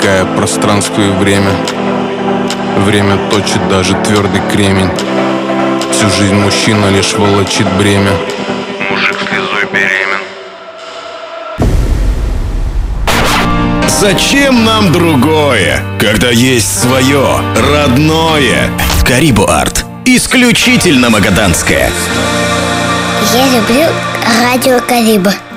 рассекая пространство и время. Время точит даже твердый кремень. Всю жизнь мужчина лишь волочит бремя. Мужик слезой беремен. Зачем нам другое, когда есть свое, родное? Карибу Арт. Исключительно магаданское. Я люблю радио Кариба.